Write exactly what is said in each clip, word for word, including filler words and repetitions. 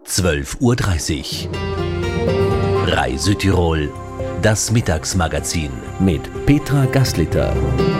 zwölf Uhr dreißig. Rai Südtirol, das Mittagsmagazin mit Petra Gasliter.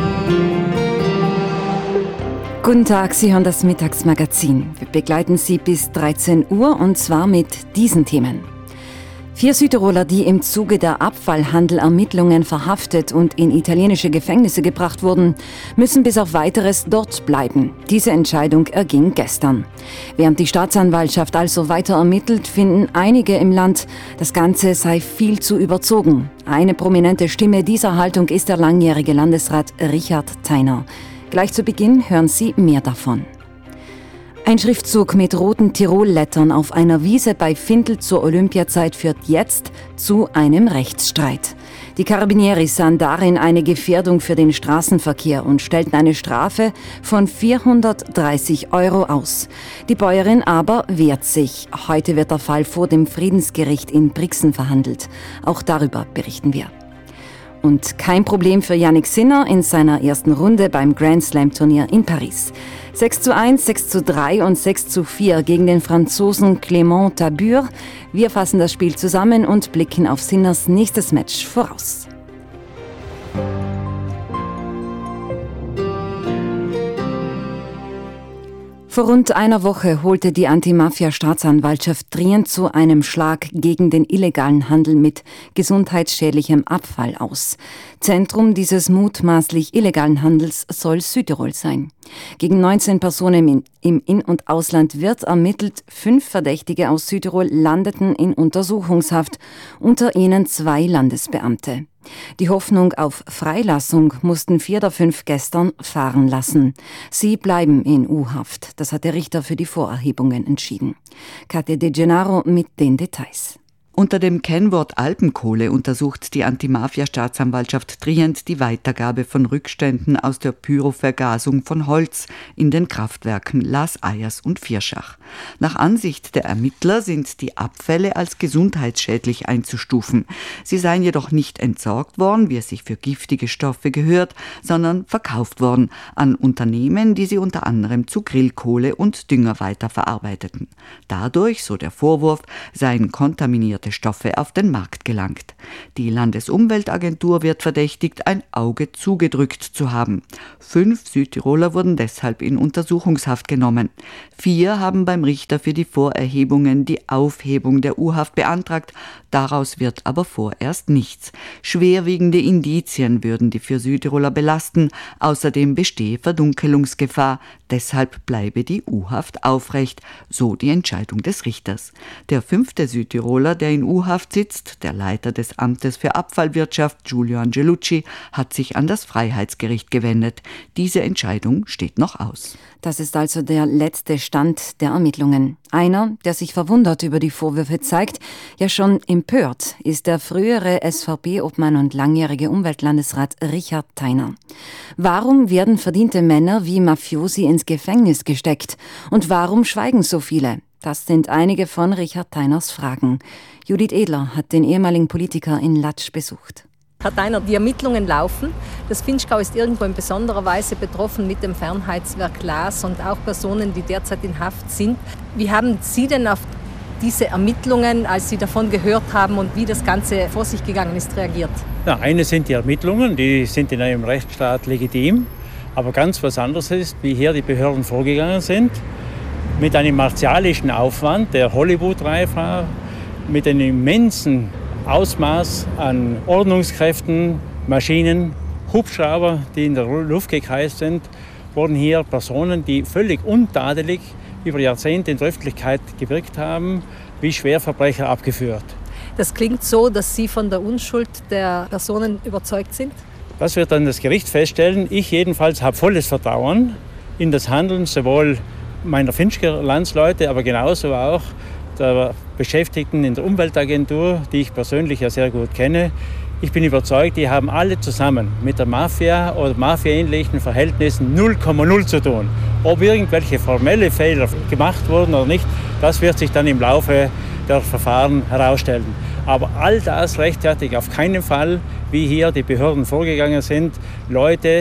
Guten Tag, Sie hören das Mittagsmagazin. Wir begleiten Sie bis dreizehn Uhr und zwar mit diesen Themen. Vier Südtiroler, die im Zuge der Abfallhandelermittlungen verhaftet und in italienische Gefängnisse gebracht wurden, müssen bis auf Weiteres dort bleiben. Diese Entscheidung erging gestern. Während die Staatsanwaltschaft also weiter ermittelt, finden einige im Land, das Ganze sei viel zu überzogen. Eine prominente Stimme dieser Haltung ist der langjährige Landesrat Richard Theiner. Gleich zu Beginn hören Sie mehr davon. Ein Schriftzug mit roten Tirol-Lettern auf einer Wiese bei Findel zur Olympiazeit führt jetzt zu einem Rechtsstreit. Die Carabinieri sahen darin eine Gefährdung für den Straßenverkehr und stellten eine Strafe von vierhundertdreißig Euro aus. Die Bäuerin aber wehrt sich. Heute wird der Fall vor dem Friedensgericht in Brixen verhandelt. Auch darüber berichten wir. Und kein Problem für Jannik Sinner in seiner ersten Runde beim Grand Slam Turnier in Paris. sechs zu eins, sechs zu drei und sechs zu vier gegen den Franzosen Clément Tabur. Wir fassen das Spiel zusammen und blicken auf Sinners nächstes Match voraus. Vor rund einer Woche holte die Anti-Mafia-Staatsanwaltschaft dringend zu einem Schlag gegen den illegalen Handel mit gesundheitsschädlichem Abfall aus. Zentrum dieses mutmaßlich illegalen Handels soll Südtirol sein. Gegen neunzehn Personen im In- und Ausland wird ermittelt. Fünf Verdächtige aus Südtirol landeten in Untersuchungshaft, unter ihnen zwei Landesbeamte. Die Hoffnung auf Freilassung mussten vier der fünf gestern fahren lassen. Sie bleiben in U-Haft. Das hat der Richter für die Vorerhebungen entschieden. Katja De Gennaro mit den Details. Unter dem Kennwort Alpenkohle untersucht die Anti-Mafia-Staatsanwaltschaft Trient die Weitergabe von Rückständen aus der Pyrovergasung von Holz in den Kraftwerken Las Ayers und Vierschach. Nach Ansicht der Ermittler sind die Abfälle als gesundheitsschädlich einzustufen. Sie seien jedoch nicht entsorgt worden, wie es sich für giftige Stoffe gehört, sondern verkauft worden an Unternehmen, die sie unter anderem zu Grillkohle und Dünger weiterverarbeiteten. Dadurch, so der Vorwurf, seien kontaminierte Stoffe auf den Markt gelangt. Die Landesumweltagentur wird verdächtigt, ein Auge zugedrückt zu haben. Fünf Südtiroler wurden deshalb in Untersuchungshaft genommen. Vier haben beim Richter für die Vorerhebungen die Aufhebung der U-Haft beantragt. Daraus wird aber vorerst nichts. Schwerwiegende Indizien würden die vier Südtiroler belasten. Außerdem bestehe Verdunkelungsgefahr. Deshalb bleibe die U-Haft aufrecht, so die Entscheidung des Richters. Der fünfte Südtiroler, der in U-Haft sitzt, der Leiter des Amtes für Abfallwirtschaft, Giulio Angelucci, hat sich an das Freiheitsgericht gewendet. Diese Entscheidung steht noch aus. Das ist also der letzte Stand der Ermittlungen. Einer, der sich verwundert über die Vorwürfe zeigt, ja schon empört, ist der frühere S V P-Obmann und langjährige Umweltlandesrat Richard Theiner. Warum werden verdiente Männer wie Mafiosi ins Gefängnis gesteckt? Und warum schweigen so viele? Das sind einige von Richard Theiners Fragen. Judith Edler hat den ehemaligen Politiker in Latsch besucht. Herr Theiner, die Ermittlungen laufen. Das Vinschgau ist irgendwo in besonderer Weise betroffen mit dem Fernheizwerk Glas und auch Personen, die derzeit in Haft sind. Wie haben Sie denn auf diese Ermittlungen, als Sie davon gehört haben und wie das Ganze vor sich gegangen ist, reagiert? Ja, eine sind die Ermittlungen, die sind in einem Rechtsstaat legitim. Aber ganz was anderes ist, wie hier die Behörden vorgegangen sind. Mit einem martialischen Aufwand, der Hollywood-reif war, mit einem immensen Ausmaß an Ordnungskräften, Maschinen, Hubschrauber, die in der Luft gekreist sind, wurden hier Personen, die völlig untadelig über Jahrzehnte in der Öffentlichkeit gewirkt haben, wie Schwerverbrecher abgeführt. Das klingt so, dass Sie von der Unschuld der Personen überzeugt sind? Das wird dann das Gericht feststellen. Ich jedenfalls habe volles Vertrauen in das Handeln sowohl meiner Finchker Landsleute, aber genauso auch der Beschäftigten in der Umweltagentur, die ich persönlich ja sehr gut kenne. Ich bin überzeugt, die haben alle zusammen mit der Mafia oder Mafia-ähnlichen Verhältnissen null Komma null zu tun. Ob irgendwelche formelle Fehler gemacht wurden oder nicht, das wird sich dann im Laufe der Verfahren herausstellen. Aber all das rechtfertigt auf keinen Fall, wie hier die Behörden vorgegangen sind, Leute,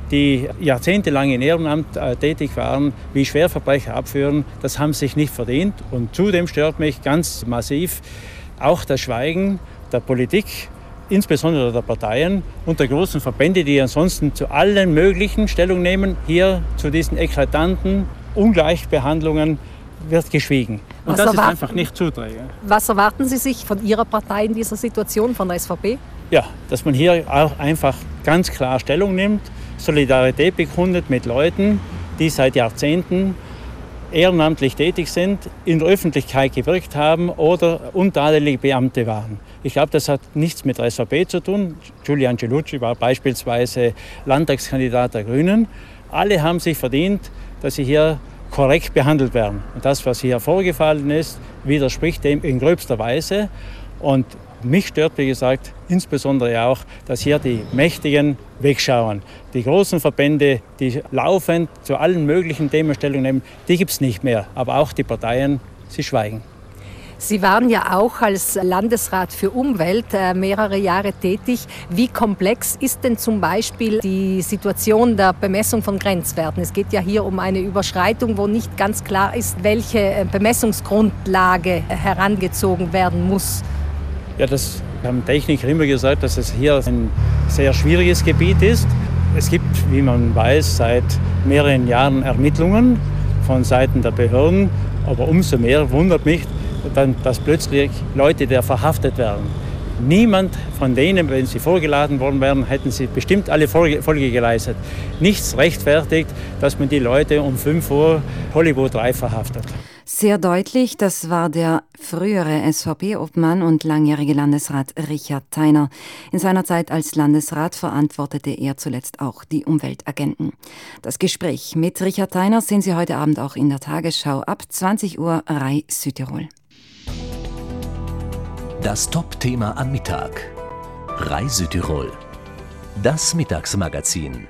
die jahrzehntelang in Ehrenamt äh, tätig waren, wie Schwerverbrecher abführen, das haben sie sich nicht verdient. Und zudem stört mich ganz massiv auch das Schweigen der Politik, insbesondere der Parteien und der großen Verbände, die ansonsten zu allen möglichen Stellung nehmen. Hier zu diesen eklatanten Ungleichbehandlungen wird geschwiegen. Und Was das erwarten, ist einfach nicht zuträglich. Was erwarten Sie sich von Ihrer Partei in dieser Situation, von der S V P? Ja, dass man hier auch einfach ganz klar Stellung nimmt, Solidarität bekundet mit Leuten, die seit Jahrzehnten ehrenamtlich tätig sind, in der Öffentlichkeit gewirkt haben oder untadelige Beamte waren. Ich glaube, das hat nichts mit der S V P zu tun. Giulio Angelucci war beispielsweise Landtagskandidat der Grünen. Alle haben sich verdient, dass sie hier korrekt behandelt werden. Und das, was hier vorgefallen ist, widerspricht dem in gröbster Weise. Und mich stört, wie gesagt, insbesondere auch, dass hier die Mächtigen wegschauen. Die großen Verbände, die laufend zu allen möglichen Themen Stellung nehmen, die gibt es nicht mehr. Aber auch die Parteien, sie schweigen. Sie waren ja auch als Landesrat für Umwelt äh, mehrere Jahre tätig. Wie komplex ist denn zum Beispiel die Situation der Bemessung von Grenzwerten? Es geht ja hier um eine Überschreitung, wo nicht ganz klar ist, welche Bemessungsgrundlage herangezogen werden muss. Ja, das haben Techniker immer gesagt, dass es hier ein sehr schwieriges Gebiet ist. Es gibt, wie man weiß, seit mehreren Jahren Ermittlungen von Seiten der Behörden. Aber umso mehr wundert mich, dass plötzlich Leute da verhaftet werden. Niemand von denen, wenn sie vorgeladen worden wären, hätten sie bestimmt alle Folge, Folge geleistet. Nichts rechtfertigt, dass man die Leute um fünf Uhr Hollywood reif verhaftet. Sehr deutlich, das war der frühere S V P-Obmann und langjährige Landesrat Richard Theiner. In seiner Zeit als Landesrat verantwortete er zuletzt auch die Umweltagenten. Das Gespräch mit Richard Theiner sehen Sie heute Abend auch in der Tagesschau ab zwanzig Uhr R A I Südtirol. Das Top-Thema am Mittag. R A I Südtirol. Das Mittagsmagazin.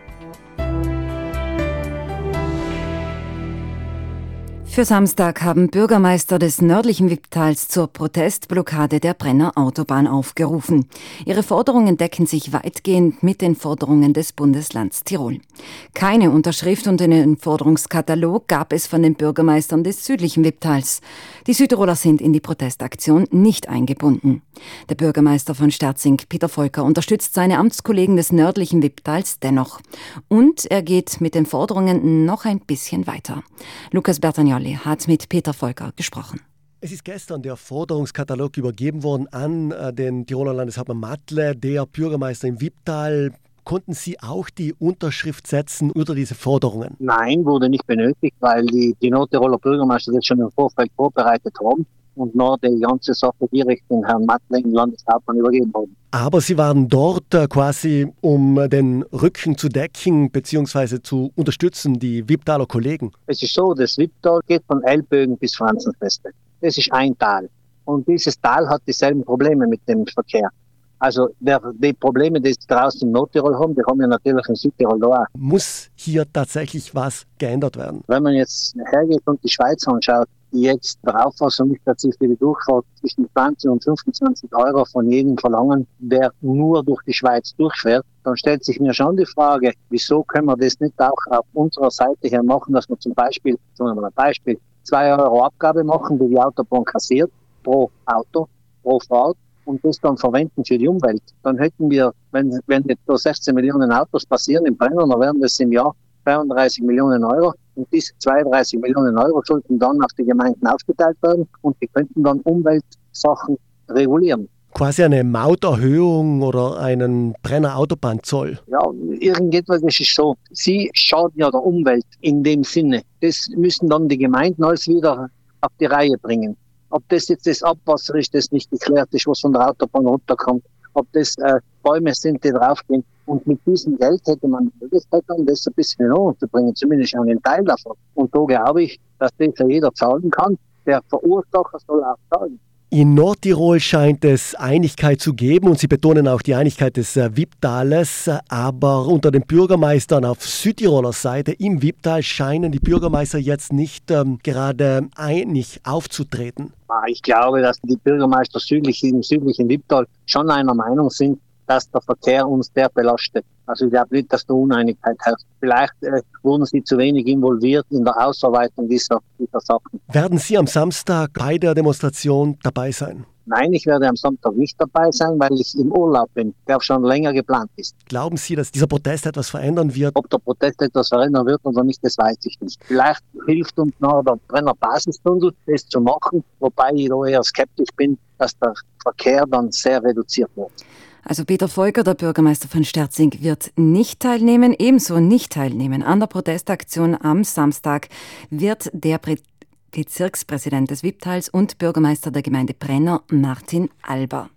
Für Samstag haben Bürgermeister des nördlichen Wipptals zur Protestblockade der Brenner Autobahn aufgerufen. Ihre Forderungen decken sich weitgehend mit den Forderungen des Bundeslands Tirol. Keine Unterschrift unter den Forderungskatalog gab es von den Bürgermeistern des südlichen Wipptals. Die Südtiroler sind in die Protestaktion nicht eingebunden. Der Bürgermeister von Sterzing, Peter Volker, unterstützt seine Amtskollegen des nördlichen Wipptals dennoch. Und er geht mit den Forderungen noch ein bisschen weiter. Lukas Bertagnoli hat mit Peter Volker gesprochen. Es ist gestern der Forderungskatalog übergeben worden an den Tiroler Landeshauptmann Matle, der Bürgermeister im Wipptal. Konnten Sie auch die Unterschrift setzen unter diese Forderungen? Nein, wurde nicht benötigt, weil die, die Nordtiroler Bürgermeister das schon im Vorfeld vorbereitet haben und nur die ganze Sache direkt den Herrn Matle, den Landeshauptmann, übergeben haben. Aber Sie waren dort äh, quasi, um den Rücken zu decken bzw. zu unterstützen, die Wipptaler Kollegen. Es ist so, das Wipptal geht von Elbögen bis Franzenfeste. Das ist ein Tal. Und dieses Tal hat dieselben Probleme mit dem Verkehr. Also der, die Probleme, die sie draußen im Nordtirol haben, die haben wir natürlich in Südtirol auch. Muss hier tatsächlich was geändert werden? Wenn man jetzt hergeht und die Schweiz anschaut, die jetzt der Auffassung ist, dass sie für die Durchfahrt zwischen zwanzig und fünfundzwanzig Euro von jedem verlangen, der nur durch die Schweiz durchfährt, dann stellt sich mir schon die Frage, wieso können wir das nicht auch auf unserer Seite her machen, dass wir zum Beispiel, sagen wir mal ein Beispiel, zwei Euro Abgabe machen, die die Autobahn kassiert, pro Auto, pro Fahrt, und das dann verwenden für die Umwelt. Dann hätten wir, wenn, wenn jetzt so sechzehn Millionen Autos passieren im Brenner, dann wären das im Jahr zweiunddreißig Millionen Euro. Und diese zweiunddreißig Millionen Euro sollten dann auf die Gemeinden aufgeteilt werden und die könnten dann Umweltsachen regulieren. Quasi eine Mauterhöhung oder einen Brenner-Autobahnzoll. Ja, irgendetwas, das ist so. Sie schaden ja der Umwelt in dem Sinne. Das müssen dann die Gemeinden alles wieder auf die Reihe bringen. Ob das jetzt das Abwasser ist, das nicht geklärt ist, was von der Autobahn runterkommt, ob das äh, Bäume sind, die draufgehen. Und mit diesem Geld hätte man die Möglichkeit, das ein bisschen in Ordnung zu bringen, zumindest einen Teil davon. Und da glaube ich, dass das ja jeder zahlen kann. Der Verursacher soll auch zahlen. In Nordtirol scheint es Einigkeit zu geben und Sie betonen auch die Einigkeit des äh, Wipptales, aber unter den Bürgermeistern auf Südtiroler Seite im Wipptal scheinen die Bürgermeister jetzt nicht ähm, gerade einig aufzutreten. Ich glaube, dass die Bürgermeister südlich, im südlichen Wipptal schon einer Meinung sind, dass der Verkehr uns sehr belastet. Also ich glaube nicht, dass da Uneinigkeit herrscht. Vielleicht äh, wurden Sie zu wenig involviert in der Ausarbeitung dieser, dieser Sachen. Werden Sie am Samstag bei der Demonstration dabei sein? Nein, ich werde am Sonntag nicht dabei sein, weil ich im Urlaub bin, der schon länger geplant ist. Glauben Sie, dass dieser Protest etwas verändern wird? Ob der Protest etwas verändern wird oder nicht, das weiß ich nicht. Vielleicht hilft uns noch der Brenner Basistunnel, das zu machen, wobei ich da eher skeptisch bin, dass der Verkehr dann sehr reduziert wird. Also Peter Volker, der Bürgermeister von Sterzing, wird nicht teilnehmen. Ebenso nicht teilnehmen an der Protestaktion am Samstag wird der Pre- Bezirkspräsident des Wipptals und Bürgermeister der Gemeinde Brenner, Martin Alber.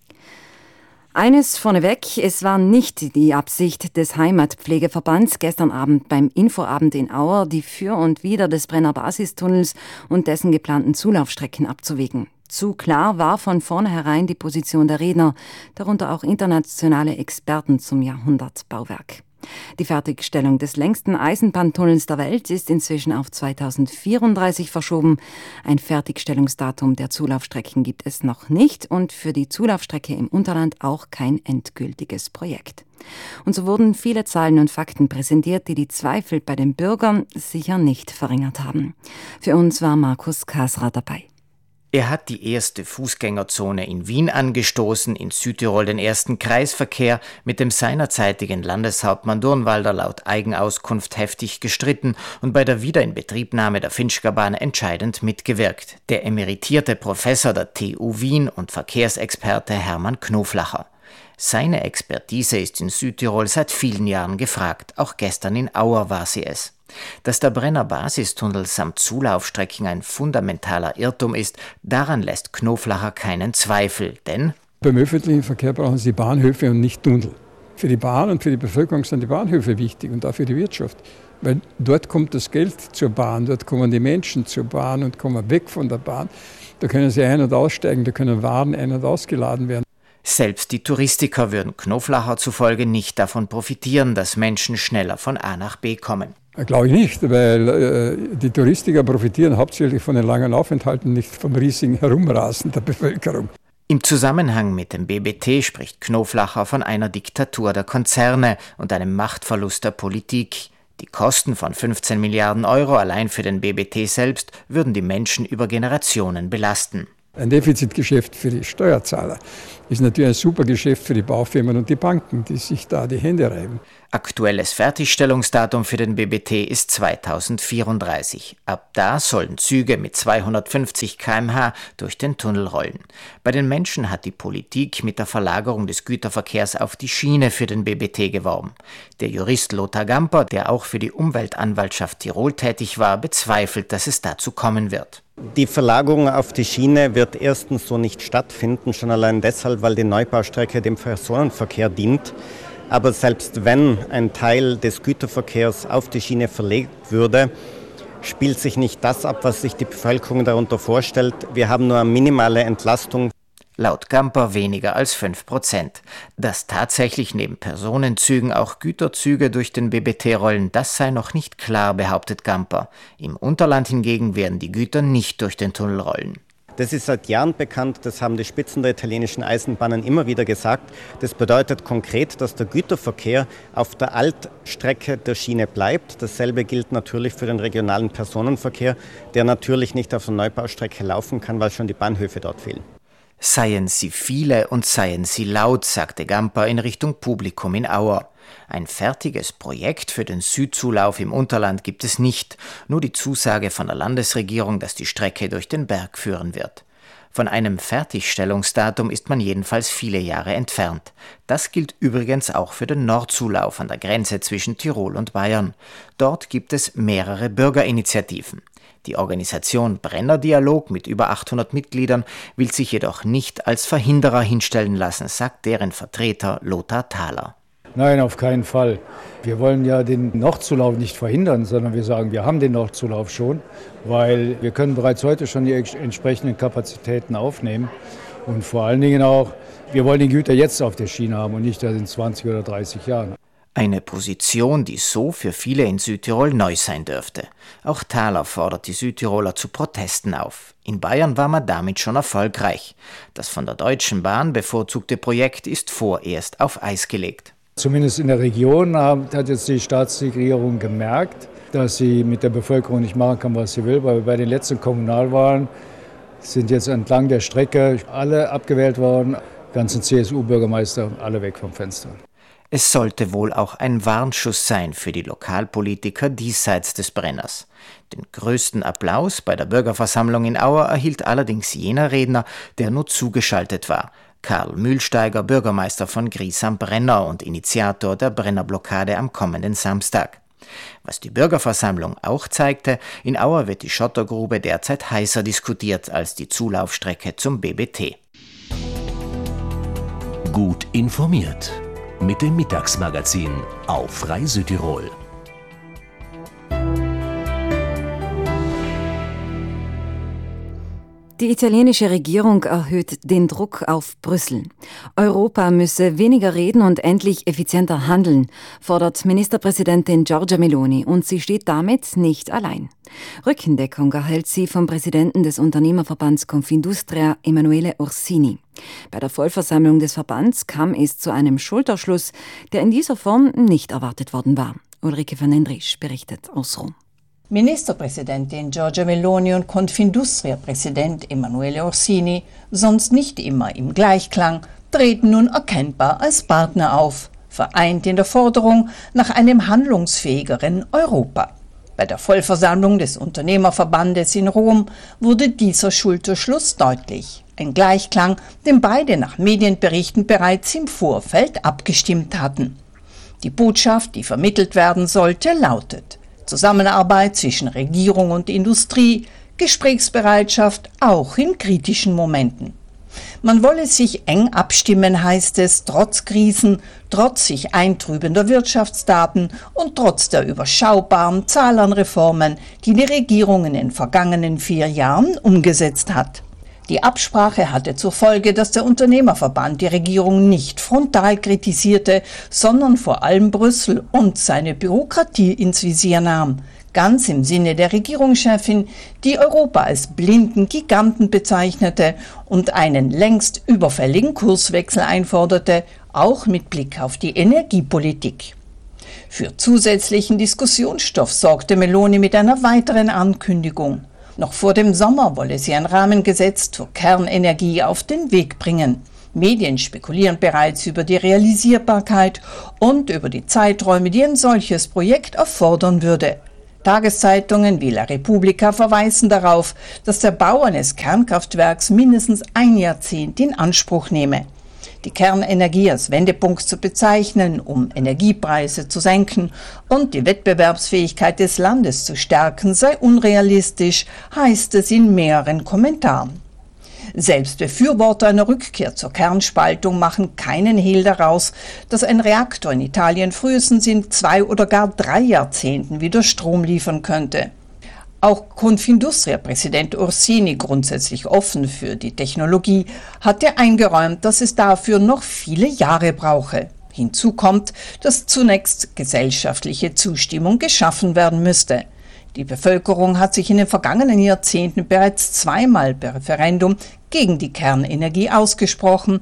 Eines vorneweg, es war nicht die Absicht des Heimatpflegeverbands, gestern Abend beim Infoabend in Auer die Für und Wider des Brenner Basistunnels und dessen geplanten Zulaufstrecken abzuwägen. Zu klar war von vornherein die Position der Redner, darunter auch internationale Experten zum Jahrhundertbauwerk. Die Fertigstellung des längsten Eisenbahntunnels der Welt ist inzwischen auf zweitausendvierunddreißig verschoben. Ein Fertigstellungsdatum der Zulaufstrecken gibt es noch nicht und für die Zulaufstrecke im Unterland auch kein endgültiges Projekt. Und so wurden viele Zahlen und Fakten präsentiert, die die Zweifel bei den Bürgern sicher nicht verringert haben. Für uns war Markus Kasra dabei. Er hat die erste Fußgängerzone in Wien angestoßen, in Südtirol den ersten Kreisverkehr, mit dem seinerzeitigen Landeshauptmann Durnwalder laut Eigenauskunft heftig gestritten und bei der Wiederinbetriebnahme der Finchgau-Bahn entscheidend mitgewirkt. Der emeritierte Professor der T U Wien und Verkehrsexperte Hermann Knoflacher. Seine Expertise ist in Südtirol seit vielen Jahren gefragt, auch gestern in Auer war sie es. Dass der Brenner Basistunnel samt Zulaufstrecken ein fundamentaler Irrtum ist, daran lässt Knoflacher keinen Zweifel, denn beim öffentlichen Verkehr brauchen Sie Bahnhöfe und nicht Tunnel. Für die Bahn und für die Bevölkerung sind die Bahnhöfe wichtig und auch für die Wirtschaft, weil dort kommt das Geld zur Bahn, dort kommen die Menschen zur Bahn und kommen weg von der Bahn. Da können sie ein- und aussteigen, da können Waren ein- und ausgeladen werden. Selbst die Touristiker würden Knoflacher zufolge nicht davon profitieren, dass Menschen schneller von A nach B kommen. Glaube ich nicht, weil äh, die Touristiker profitieren hauptsächlich von den langen Aufenthalten, nicht vom riesigen Herumrasen der Bevölkerung. Im Zusammenhang mit dem B B T spricht Knoflacher von einer Diktatur der Konzerne und einem Machtverlust der Politik. Die Kosten von fünfzehn Milliarden Euro allein für den B B T selbst würden die Menschen über Generationen belasten. Ein Defizitgeschäft für die Steuerzahler ist natürlich ein super Geschäft für die Baufirmen und die Banken, die sich da die Hände reiben. Aktuelles Fertigstellungsdatum für den B B T ist zweitausendvierunddreißig. Ab da sollen Züge mit zweihundertfünfzig Kilometer pro Stunde durch den Tunnel rollen. Bei den Menschen hat die Politik mit der Verlagerung des Güterverkehrs auf die Schiene für den B B T geworben. Der Jurist Lothar Gamper, der auch für die Umweltanwaltschaft Tirol tätig war, bezweifelt, dass es dazu kommen wird. Die Verlagerung auf die Schiene wird erstens so nicht stattfinden, schon allein deshalb, weil die Neubaustrecke dem Personenverkehr dient. Aber selbst wenn ein Teil des Güterverkehrs auf die Schiene verlegt würde, spielt sich nicht das ab, was sich die Bevölkerung darunter vorstellt. Wir haben nur eine minimale Entlastung. Laut Gamper weniger als fünf Prozent. Dass tatsächlich neben Personenzügen auch Güterzüge durch den B B T rollen, das sei noch nicht klar, behauptet Gamper. Im Unterland hingegen werden die Güter nicht durch den Tunnel rollen. Das ist seit Jahren bekannt, das haben die Spitzen der italienischen Eisenbahnen immer wieder gesagt. Das bedeutet konkret, dass der Güterverkehr auf der Altstrecke der Schiene bleibt. Dasselbe gilt natürlich für den regionalen Personenverkehr, der natürlich nicht auf der Neubaustrecke laufen kann, weil schon die Bahnhöfe dort fehlen. Seien sie viele und seien sie laut, sagte Gamper in Richtung Publikum in Auer. Ein fertiges Projekt für den Südzulauf im Unterland gibt es nicht, nur die Zusage von der Landesregierung, dass die Strecke durch den Berg führen wird. Von einem Fertigstellungsdatum ist man jedenfalls viele Jahre entfernt. Das gilt übrigens auch für den Nordzulauf an der Grenze zwischen Tirol und Bayern. Dort gibt es mehrere Bürgerinitiativen. Die Organisation Brenner Dialog mit über achthundert Mitgliedern will sich jedoch nicht als Verhinderer hinstellen lassen, sagt deren Vertreter Lothar Thaler. Nein, auf keinen Fall. Wir wollen ja den Nordzulauf nicht verhindern, sondern wir sagen, wir haben den Nordzulauf schon, weil wir können bereits heute schon die entsprechenden Kapazitäten aufnehmen. Und vor allen Dingen auch, wir wollen die Güter jetzt auf der Schiene haben und nicht erst in zwanzig oder dreißig Jahren. Eine Position, die so für viele in Südtirol neu sein dürfte. Auch Thaler fordert die Südtiroler zu Protesten auf. In Bayern war man damit schon erfolgreich. Das von der Deutschen Bahn bevorzugte Projekt ist vorerst auf Eis gelegt. Zumindest in der Region hat jetzt die Staatsregierung gemerkt, dass sie mit der Bevölkerung nicht machen kann, was sie will, weil bei den letzten Kommunalwahlen sind jetzt entlang der Strecke alle abgewählt worden, die ganzen C S U-Bürgermeister, alle weg vom Fenster. Es sollte wohl auch ein Warnschuss sein für die Lokalpolitiker diesseits des Brenners. Den größten Applaus bei der Bürgerversammlung in Auer erhielt allerdings jener Redner, der nur zugeschaltet war. Karl Mühlsteiger, Bürgermeister von Gries am Brenner und Initiator der Brennerblockade am kommenden Samstag. Was die Bürgerversammlung auch zeigte, in Auer wird die Schottergrube derzeit heißer diskutiert als die Zulaufstrecke zum B B T. Gut informiert mit dem Mittagsmagazin auf Rai Südtirol. Die italienische Regierung erhöht den Druck auf Brüssel. Europa müsse weniger reden und endlich effizienter handeln, fordert Ministerpräsidentin Giorgia Meloni, und sie steht damit nicht allein. Rückendeckung erhält sie vom Präsidenten des Unternehmerverbands Confindustria, Emanuele Orsini. Bei der Vollversammlung des Verbands kam es zu einem Schulterschluss, der in dieser Form nicht erwartet worden war. Ulrike van den Driesch berichtet aus Rom. Ministerpräsidentin Giorgia Meloni und Confindustria-Präsident Emanuele Orsini, sonst nicht immer im Gleichklang, treten nun erkennbar als Partner auf, vereint in der Forderung nach einem handlungsfähigeren Europa. Bei der Vollversammlung des Unternehmerverbandes in Rom wurde dieser Schulterschluss deutlich. Ein Gleichklang, den beide nach Medienberichten bereits im Vorfeld abgestimmt hatten. Die Botschaft, die vermittelt werden sollte, lautet: Zusammenarbeit zwischen Regierung und Industrie, Gesprächsbereitschaft auch in kritischen Momenten. Man wolle sich eng abstimmen, heißt es, trotz Krisen, trotz sich eintrübender Wirtschaftsdaten und trotz der überschaubaren Zahl an Reformen, die die Regierung in den vergangenen vier Jahren umgesetzt hat. Die Absprache hatte zur Folge, dass der Unternehmerverband die Regierung nicht frontal kritisierte, sondern vor allem Brüssel und seine Bürokratie ins Visier nahm. Ganz im Sinne der Regierungschefin, die Europa als blinden Giganten bezeichnete und einen längst überfälligen Kurswechsel einforderte, auch mit Blick auf die Energiepolitik. Für zusätzlichen Diskussionsstoff sorgte Meloni mit einer weiteren Ankündigung. Noch vor dem Sommer wolle sie ein Rahmengesetz zur Kernenergie auf den Weg bringen. Medien spekulieren bereits über die Realisierbarkeit und über die Zeiträume, die ein solches Projekt erfordern würde. Tageszeitungen wie La Repubblica verweisen darauf, dass der Bau eines Kernkraftwerks mindestens ein Jahrzehnt in Anspruch nehme. Die Kernenergie als Wendepunkt zu bezeichnen, um Energiepreise zu senken und die Wettbewerbsfähigkeit des Landes zu stärken, sei unrealistisch, heißt es in mehreren Kommentaren. Selbst Befürworter einer Rückkehr zur Kernspaltung machen keinen Hehl daraus, dass ein Reaktor in Italien frühestens in zwei oder gar drei Jahrzehnten wieder Strom liefern könnte. Auch Confindustria-Präsident Orsini, grundsätzlich offen für die Technologie, hatte eingeräumt, dass es dafür noch viele Jahre brauche. Hinzu kommt, dass zunächst gesellschaftliche Zustimmung geschaffen werden müsste. Die Bevölkerung hat sich in den vergangenen Jahrzehnten bereits zweimal per Referendum gegen die Kernenergie ausgesprochen,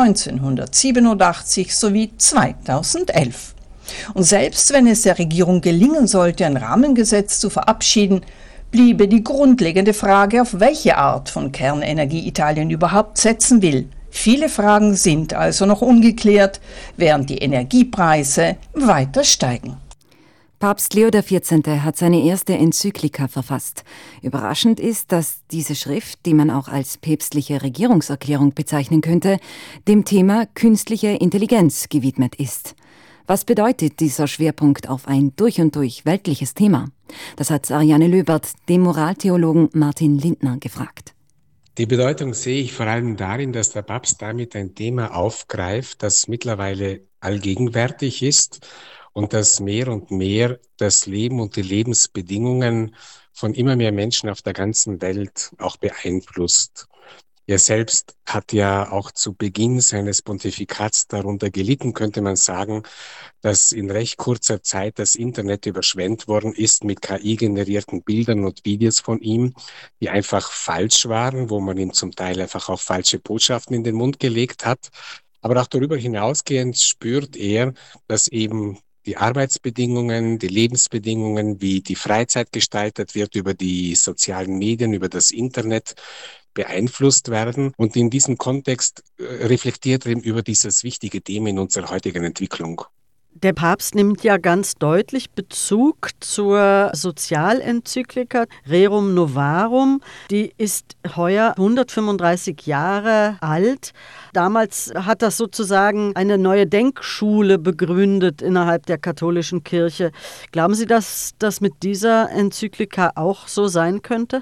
neunzehnhundertsiebenundachtzig sowie zweitausendelf. Und selbst wenn es der Regierung gelingen sollte, ein Rahmengesetz zu verabschieden, bliebe die grundlegende Frage, auf welche Art von Kernenergie Italien überhaupt setzen will. Viele Fragen sind also noch ungeklärt, während die Energiepreise weiter steigen. Papst Leo der vierzehnte hat seine erste Enzyklika verfasst. Überraschend ist, dass diese Schrift, die man auch als päpstliche Regierungserklärung bezeichnen könnte, dem Thema künstliche Intelligenz gewidmet ist. Was bedeutet dieser Schwerpunkt auf ein durch und durch weltliches Thema? Das hat Ariane Löbert dem Moraltheologen Martin Lindner gefragt. Die Bedeutung sehe ich vor allem darin, dass der Papst damit ein Thema aufgreift, das mittlerweile allgegenwärtig ist und das mehr und mehr das Leben und die Lebensbedingungen von immer mehr Menschen auf der ganzen Welt auch beeinflusst. Er selbst hat ja auch zu Beginn seines Pontifikats darunter gelitten, könnte man sagen, dass in recht kurzer Zeit das Internet überschwemmt worden ist mit K I-generierten Bildern und Videos von ihm, die einfach falsch waren, wo man ihm zum Teil einfach auch falsche Botschaften in den Mund gelegt hat. Aber auch darüber hinausgehend spürt er, dass eben die Arbeitsbedingungen, die Lebensbedingungen, wie die Freizeit gestaltet wird über die sozialen Medien, über das Internet beeinflusst werden. Und in diesem Kontext reflektiert er eben über dieses wichtige Thema in unserer heutigen Entwicklung. Der Papst nimmt ja ganz deutlich Bezug zur Sozialenzyklika Rerum Novarum. Die ist heuer hundertfünfunddreißig Jahre alt. Damals hat das sozusagen eine neue Denkschule begründet innerhalb der katholischen Kirche. Glauben Sie, dass das mit dieser Enzyklika auch so sein könnte?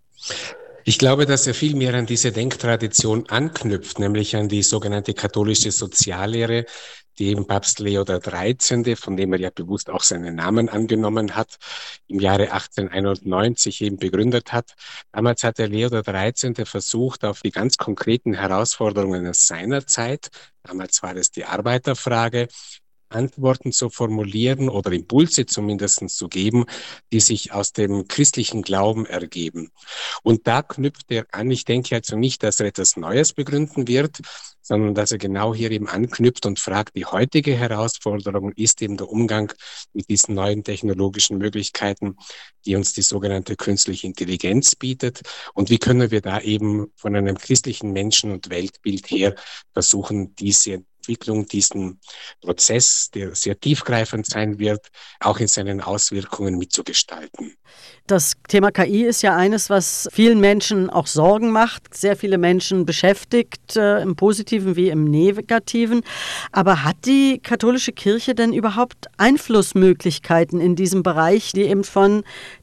Ich glaube, dass er viel mehr an diese Denktradition anknüpft, nämlich an die sogenannte katholische Soziallehre, die eben Papst Leo der dreizehnte, von dem er ja bewusst auch seinen Namen angenommen hat, im Jahre achtzehnhunderteinundneunzig eben begründet hat. Damals hat der Leo der dreizehnte versucht, auf die ganz konkreten Herausforderungen seiner Zeit, damals war es die Arbeiterfrage, Antworten zu formulieren oder Impulse zumindest zu geben, die sich aus dem christlichen Glauben ergeben. Und da knüpft er an, ich denke also nicht, dass er etwas Neues begründen wird, sondern dass er genau hier eben anknüpft und fragt, die heutige Herausforderung ist eben der Umgang mit diesen neuen technologischen Möglichkeiten, die uns die sogenannte künstliche Intelligenz bietet. Und wie können wir da eben von einem christlichen Menschen- und Weltbild her versuchen, diese Entwicklung, diesen Prozess, der sehr tiefgreifend sein wird, auch in seinen Auswirkungen mitzugestalten. Das Thema K I ist ja eines, was vielen Menschen auch Sorgen macht, sehr viele Menschen beschäftigt, äh, im Positiven wie im Negativen. Aber hat die katholische Kirche denn überhaupt Einflussmöglichkeiten in diesem Bereich, die eben von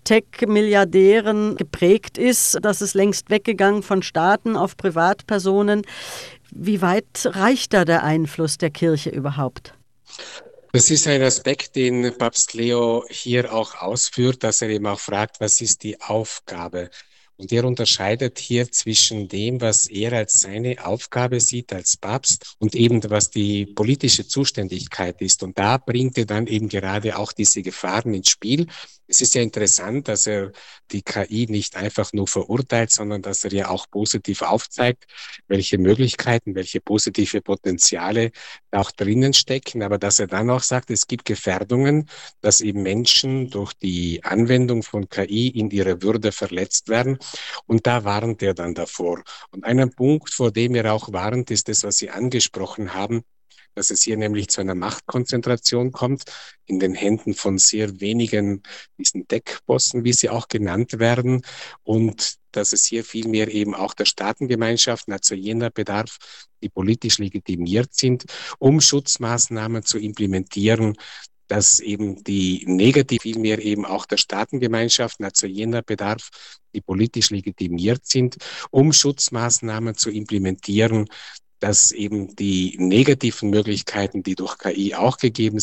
Tech-Milliardären geprägt ist? Das ist längst weggegangen von Staaten auf Privatpersonen. Wie weit reicht da der Einfluss der Kirche überhaupt? Das ist ein Aspekt, den Papst Leo hier auch ausführt, dass er eben auch fragt, was ist die Aufgabe? Und er unterscheidet hier zwischen dem, was er als seine Aufgabe sieht als Papst und eben was die politische Zuständigkeit ist. Und da bringt er dann eben gerade auch diese Gefahren ins Spiel. Es ist ja interessant, dass er die K I nicht einfach nur verurteilt, sondern dass er ja auch positiv aufzeigt, welche Möglichkeiten, welche positive Potenziale da auch drinnen stecken. Aber dass er dann auch sagt, es gibt Gefährdungen, dass eben Menschen durch die Anwendung von K I in ihrer Würde verletzt werden. Und da warnt er dann davor. Und ein Punkt, vor dem er auch warnt, ist das, was Sie angesprochen haben, dass es hier nämlich zu einer Machtkonzentration kommt in den Händen von sehr wenigen, diesen Tech-Bossen, wie sie auch genannt werden, und dass es hier vielmehr eben auch der Staatengemeinschaften, also jener bedarf, die politisch legitimiert sind, um Schutzmaßnahmen zu implementieren, dass eben die negativ vielmehr eben auch der Staatengemeinschaften, also jener bedarf, die politisch legitimiert sind, um Schutzmaßnahmen zu implementieren, dass eben die negativen Möglichkeiten, die durch K I auch gegeben